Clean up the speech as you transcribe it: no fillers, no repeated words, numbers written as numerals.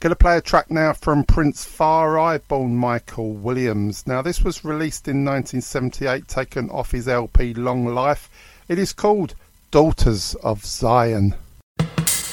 Going to play a track now from Prince Far I, born Michael Williams. Now this was released in 1978, taken off his LP Long Life. It is called Daughters of Zion.